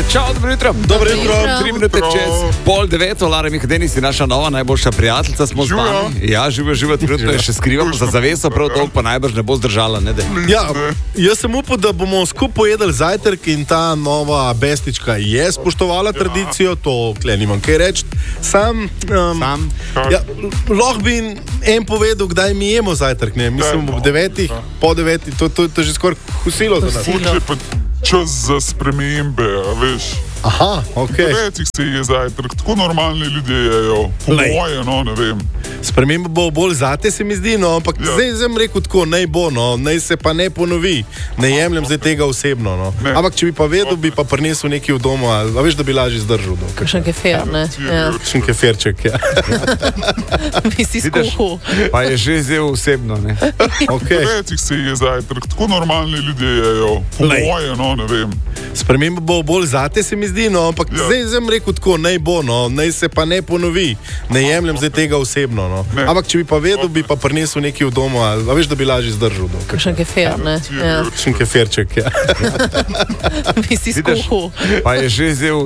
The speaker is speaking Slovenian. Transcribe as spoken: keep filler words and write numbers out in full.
Čau, dobro jutro. Dobro jutro. Tri minute čez pol deveto, Lara Mihdenis je naša nova najboljša prijateljica, smo z vami. Ja, živo, živo, trenutno je še skrivamo za zaveso, prav dolgo pa najbrž ne bo zdržala, ne dej. Ja, jaz sem upal, da bomo skupaj pojedli zajtrk in ta nova bestička je spoštovala tradicijo, to kle nimam kaj reči. Sam, um, Sam? Ja, lahko bi en povedal, kdaj mi jemo zajtrk, ne? Mislim, ob devetih, po devetih, to, to, to je že skoraj kosilo za nas. Hoče pa čas za spremembe, a veš. Aha, ok. Devetih se je zajtrk, tako normalni ljudje jejo. Po moje, no, ne vem. Sprememba bo bolj zate, se mi zdi, no, ampak ja. Zdaj sem rekel tako, naj bo, no, naj se pa ne ponovi. Ne jemljem zdaj tega osebno, no. Ampak če bi pa vedel, bi pa prinesel nekaj v domu, a veš, da bi lažje zdržal. No. Kakšen kefer, ne? Ja. Kakšen keferček, ja. Bi si skuhal. Pa je že zdaj osebno, ne? Okay. Devetih se je zajtrk, tako normalni ljudje jejo. Po moje, no, ne vem. Sprememba bo bolj zate, se mi zdi, no, ampak ja. Zdaj sem rekel tako, naj bo, no, naj se pa ne ponovi. Ne jemljem zdaj tega osebno, no. Ampak če bi pa vedel, bi pa prinesel nekaj v domu, a veš, da bi lažje zdržal. No. Kakšen kefer, ne? Ja. Kakšen keferček, ja. Bi si skuhal. Pa je že zdaj